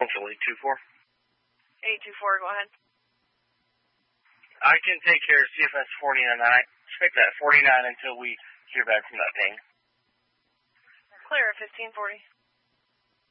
Central 824. 824, go ahead. I can take care of CFS 49. Expect that 49 until we hear back from that thing. Clear at 1540.